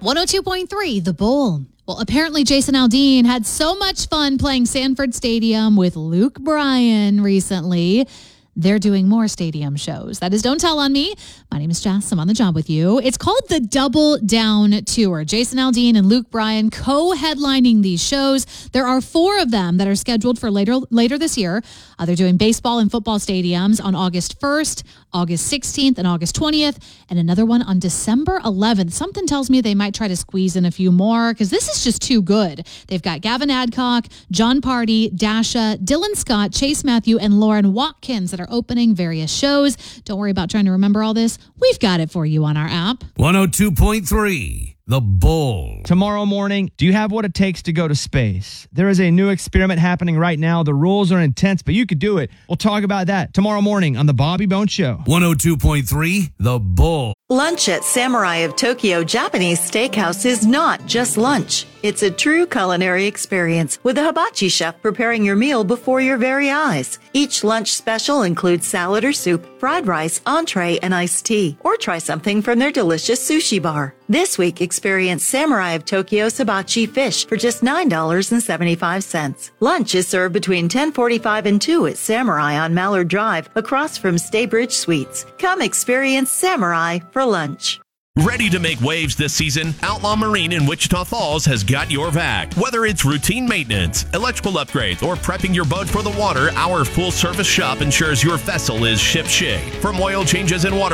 102.3, The Bull. Well, apparently Jason Aldean had so much fun playing Sanford Stadium with Luke Bryan recently. They're doing more stadium shows. That is Don't Tell on Me. My name is Jess. I'm on the job with you. It's called the Double Down Tour. Jason Aldean and Luke Bryan co-headlining these shows. There are 4 of them that are scheduled for later this year. They're doing baseball and football stadiums on August 1st, August 16th, and August 20th, and another one on December 11th. Something tells me they might try to squeeze in a few more because this is just too good. They've got Gavin Adcock, John Party, Dasha, Dylan Scott, Chase Matthew, and Lauren Watkins that are opening various shows. Don't worry about trying to remember all this. We've got it for you on our app. 102.3, The Bull. Tomorrow morning, do you have what it takes to go to space? There is a new experiment happening right now. The rules are intense, but you could do it. We'll talk about that tomorrow morning on The Bobby Bones Show. 102.3, The Bull. Lunch at Samurai of Tokyo Japanese Steakhouse is not just lunch. It's a true culinary experience with a hibachi chef preparing your meal before your very eyes. Each lunch special includes salad or soup, fried rice, entree, and iced tea. Or try something from their delicious sushi bar. This week, experience Samurai of Tokyo's hibachi fish for just $9.75. Lunch is served between 10:45 and 2 at Samurai on Mallard Drive, across from Staybridge Suites. Come experience Samurai for lunch. Ready to make waves this season? Outlaw Marine in Wichita Falls has got your back. Whether it's routine maintenance, electrical upgrades, or prepping your boat for the water, our full-service shop ensures your vessel is ship-shape. From oil changes and water